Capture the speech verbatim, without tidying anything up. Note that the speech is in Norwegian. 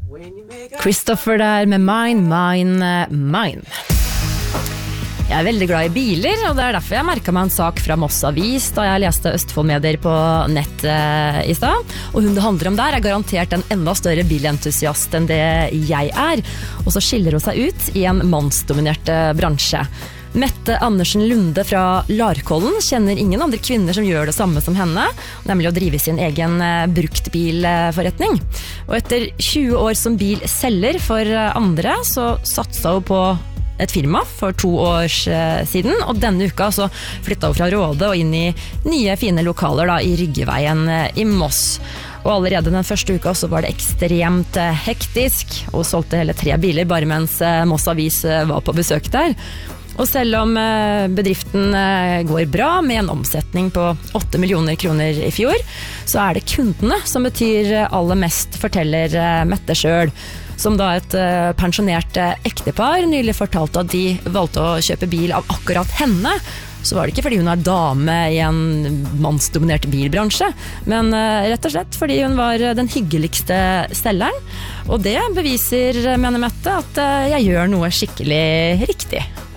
Christopher der med Mine, Mine, Mine. Jeg er veldig glad i biler, og det er derfor jeg merket meg en sak fra Moss Avis da jeg leste Østfoldmedier på nett eh, i sted. Og hun det handler om der er garantert en enda større bilentusiast enn det jeg er. Og så skiller hun seg ut i en mannsdominert bransje. Mette Andersen Lunde fra Larkollen kjenner ingen andre kvinner som gjør det samme som henne, nemlig å drive sin egen bruktbilforretning. Og etter tjue år som bilselger for andre, så satset hun på et firma for to år siden, og denne uka så flyttet hun fra Råde og inn i nye fine lokaler da, i Ryggeveien i Moss. Og allerede den første uka så var det ekstremt hektisk, og solgte hele tre biler bare mens Moss Avis var på besøk der. Og selv om bedriften går bra med en omsetning på åtte millioner kroner i fjor, så er det kundene som betyr aller mest, forteller Mette selv. Som da et pensjonert ektepar nylig fortalte at de valgte å kjøpe bil av akkurat henne, så var det ikke fordi hun er dame i en mannsdominert bilbransje, men rett og slett fordi hun var den hyggeligste selgeren. Og det beviser, mener Mette, at jeg gjør noe skikkelig riktig.